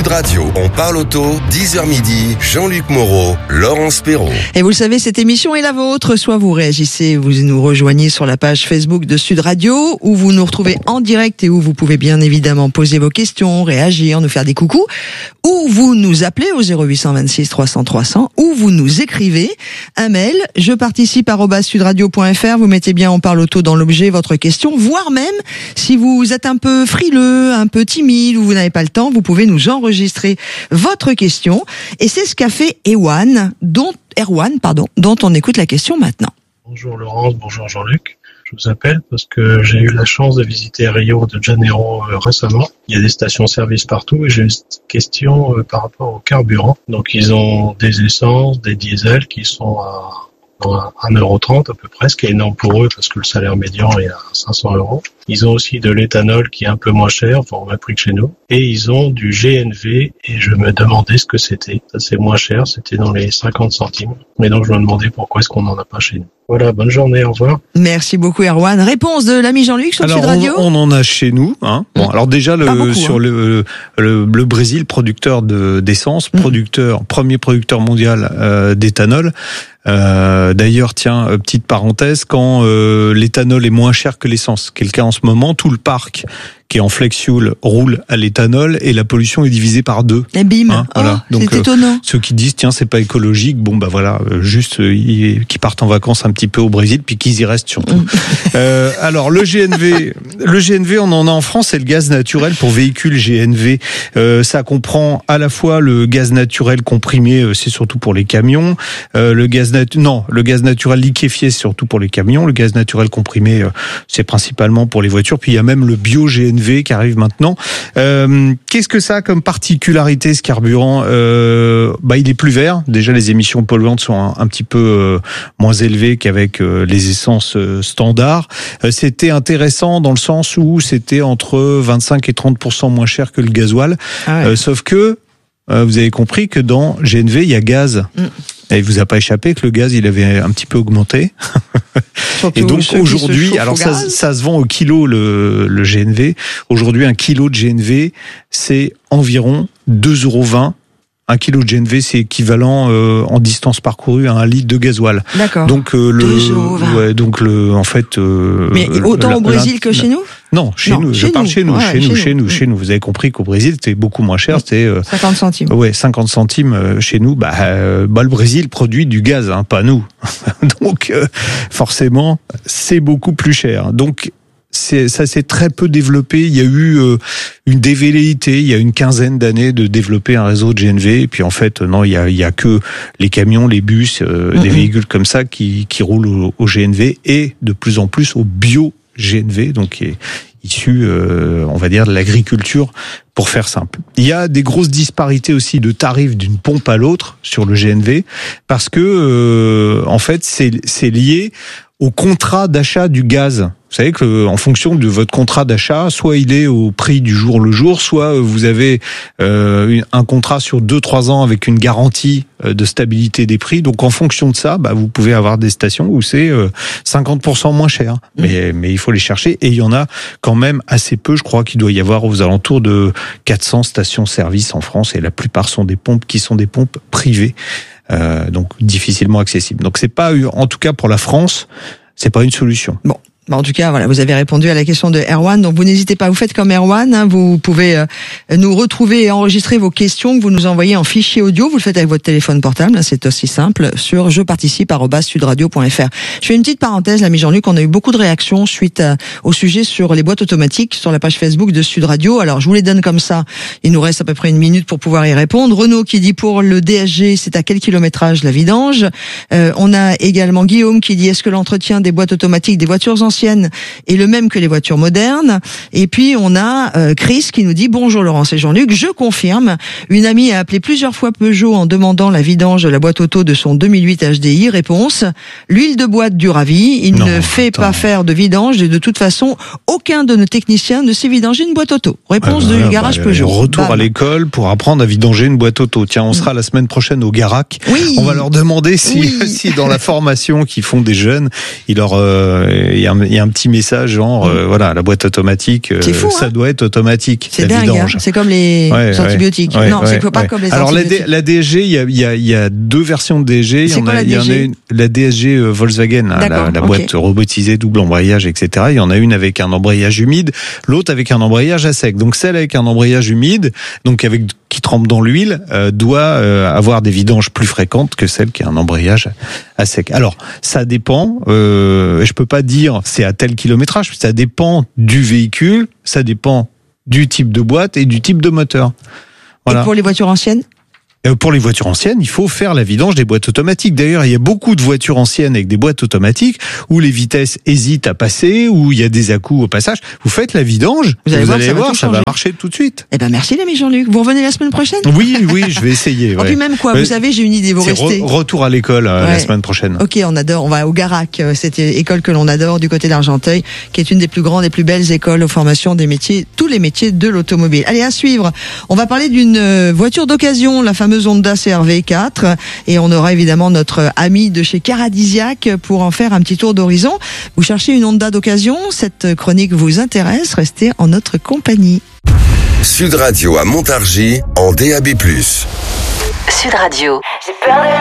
Sud Radio, on parle auto, 10h midi, Jean-Luc Moreau, Laurence Perrault. Et vous le savez, cette émission est la vôtre. Soit vous réagissez, vous nous rejoignez sur la page Facebook de Sud Radio, où vous nous retrouvez en direct et où vous pouvez bien évidemment poser vos questions, réagir, nous faire des coucous, ou vous nous appelez au 0826 300 300, ou vous nous écrivez un mail, jeparticipe@sudradio.fr, vous mettez bien on parle auto dans l'objet, votre question, voire même, si vous êtes un peu frileux, un peu timide, ou vous n'avez pas le temps, vous pouvez nous enregistrer votre question. Et c'est ce qu'a fait Erwan, dont on écoute la question maintenant. Bonjour Laurence, bonjour Jean-Luc. Je vous appelle parce que j'ai eu la chance de visiter Rio de Janeiro récemment. Il y a des stations-service partout et j'ai une question par rapport au carburant. Donc ils ont des essences, des diesels qui sont à 1,30€ à peu près, ce qui est énorme pour eux parce que le salaire médian est à 500€. Ils ont aussi de l'éthanol qui est un peu moins cher, enfin au même prix que chez nous. Et ils ont du GNV et je me demandais ce que c'était. Ça c'est moins cher, c'était dans les 50 centimes. Mais donc je me demandais pourquoi est-ce qu'on n'en a pas chez nous. Voilà, bonne journée, au revoir. Merci beaucoup Erwan. Réponse de l'ami Jean-Luc sur Sud Radio. On en a chez nous. Hein. Bon, alors déjà le Brésil, producteur d'essence, premier producteur mondial d'éthanol. D'ailleurs, tiens, petite parenthèse, quand l'éthanol est moins cher que l'essence, qui est le cas en ce moment, tout le parc qui est en flex fuel roule à l'éthanol et la pollution est divisée par 2. Et bim, hein, voilà. Donc, c'est étonnant. Ceux qui disent tiens c'est pas écologique, bon bah voilà, juste qui partent en vacances un petit peu au Brésil puis qu'ils y restent surtout. Alors le GNV on en a en France, c'est le gaz naturel pour véhicules GNV. Ça comprend à la fois le gaz naturel comprimé, c'est surtout pour les camions, le gaz naturel liquéfié c'est surtout pour les camions, le gaz naturel comprimé c'est principalement pour les voitures, puis il y a même le bio GNV qui arrive maintenant. Qu'est-ce que ça a comme particularité ce carburant? Il est plus vert. Déjà les émissions polluantes sont un petit peu moins élevées qu'avec les essences standards. C'était intéressant dans le sens où c'était entre 25 et 30% moins cher que le gasoil. Ah ouais. Sauf que vous avez compris que dans GNV il y a gaz. Et il vous a pas échappé que le gaz il avait un petit peu augmenté. Surtout et donc aujourd'hui, alors ça se vend au kilo le GNV. Aujourd'hui, un kilo de GNV, c'est environ 2,20€. Un kilo de GNV, c'est équivalent en distance parcourue à 1 litre de gasoil. D'accord. Donc en fait. Mais autant au Brésil que chez nous? Non, chez nous. Je parle chez nous. Vous avez compris qu'au Brésil, c'était beaucoup moins cher. C'était 50 centimes. Ouais, 50 centimes chez nous. Le Brésil produit du gaz, hein, pas nous. Donc forcément, c'est beaucoup plus cher. Donc ça s'est très peu développé. Il y a eu une dévelléité, il y a une quinzaine d'années de développer un réseau de GNV. Et puis en fait, non, il y a que les camions, les bus, des véhicules comme ça qui roulent au GNV et de plus en plus au bio GNV, donc qui est issu, on va dire, de l'agriculture, pour faire simple. Il y a des grosses disparités aussi de tarifs d'une pompe à l'autre sur le GNV, parce que en fait, c'est lié au contrat d'achat du gaz. Vous savez que en fonction de votre contrat d'achat, soit il est au prix du jour le jour, soit vous avez un contrat sur 2-3 ans avec une garantie de stabilité des prix. Donc en fonction de ça, vous pouvez avoir des stations où c'est 50% moins cher. Mais il faut les chercher et il y en a quand même assez peu. Je crois qu'il doit y avoir aux alentours de 400 stations-service en France et la plupart sont des pompes qui sont des pompes privées. Donc difficilement accessibles. Donc c'est pas, en tout cas pour la France, c'est pas une solution. Bon. En tout cas, voilà, vous avez répondu à la question de Erwan, donc vous n'hésitez pas, vous faites comme Erwan, hein, vous pouvez nous retrouver et enregistrer vos questions que vous nous envoyez en fichier audio, vous le faites avec votre téléphone portable, hein, c'est aussi simple, sur jeparticipe@sudradio.fr. Je fais une petite parenthèse, l'ami Jean-Luc, on a eu beaucoup de réactions suite au sujet sur les boîtes automatiques sur la page Facebook de Sud Radio. Alors je vous les donne comme ça, il nous reste à peu près 1 minute pour pouvoir y répondre. Renaud qui dit pour le DSG, c'est à quel kilométrage la vidange? On a également Guillaume qui dit est-ce que l'entretien des boîtes automatiques des voitures anciennes est le même que les voitures modernes? Et puis on a Chris qui nous dit bonjour Laurence et Jean-Luc, je confirme, une amie a appelé plusieurs fois Peugeot en demandant la vidange de la boîte auto de son 2008 HDI. Réponse, l'huile de boîte dure à vie, il ne fait pas faire de vidange et de toute façon aucun de nos techniciens ne sait vidanger une boîte auto. Réponse du garage Peugeot. Retour à l'école pour apprendre à vidanger une boîte auto. Tiens, on sera la semaine prochaine au Garac. On va leur demander si dans la formation qu'ils font des jeunes, il y a y a un petit message genre, voilà, la boîte automatique, fou, ça doit être automatique. C'est dingue, hein. C'est comme les antibiotiques. Non, c'est pas comme les Alors, antibiotiques. la DSG, il y a deux versions de DSG. C'est quoi la DSG? Il y en a une, la DSG Volkswagen, la boîte robotisée, double embrayage, etc. Il y en a une avec un embrayage humide, l'autre avec un embrayage à sec. Donc celle avec un embrayage humide, donc qui trempe dans l'huile, doit avoir des vidanges plus fréquentes que celle qui a un embrayage à sec. Alors, ça dépend. Je peux pas dire c'est à tel kilométrage. Ça dépend du véhicule, ça dépend du type de boîte et du type de moteur. Voilà. Et pour les voitures anciennes? Pour les voitures anciennes, il faut faire la vidange des boîtes automatiques. D'ailleurs, il y a beaucoup de voitures anciennes avec des boîtes automatiques où les vitesses hésitent à passer, où il y a des à-coups au passage. Vous faites la vidange, vous allez voir, ça va marcher tout de suite. Eh ben, merci l'ami Jean-Luc. Vous revenez la semaine prochaine? Oui, je vais essayer. Et puis même quoi, vous savez, j'ai une idée, vous restez. Retour à l'école la semaine prochaine. Ok, on adore, on va au Garac, cette école que l'on adore du côté d'Argenteuil, qui est une des plus grandes et plus belles écoles aux formations des métiers, tous les métiers de l'automobile. Allez, à suivre. On va parler d'une voiture d'occasion, la fameuse Honda CR-V 4, et on aura évidemment notre ami de chez Caradisiac pour en faire un petit tour d'horizon. Vous cherchez une Honda d'occasion, cette chronique vous intéresse, restez en notre compagnie. Sud Radio à Montargis en DAB+. Sud Radio. J'ai peur de